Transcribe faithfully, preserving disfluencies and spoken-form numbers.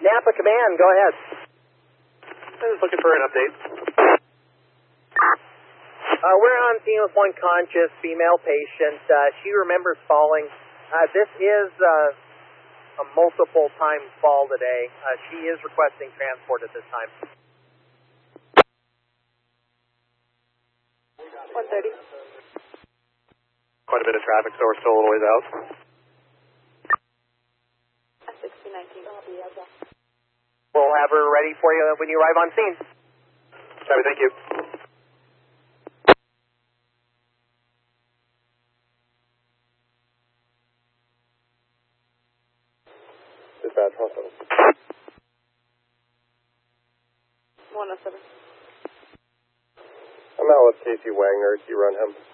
Napa Command, go ahead. I was looking for an update. Uh, we're on scene with one conscious female patient. Uh, she remembers falling. Uh, this is uh, a multiple time fall today. Uh, she is requesting transport at this time. one thirty. Quite a bit of traffic, so we're still a little ways out. sixteen nineteen. We'll have her ready for you when you arrive on scene. Copy, thank you. Dispatch, hospital. one oh seven. I'm out with Casey Wagner. Do you run him?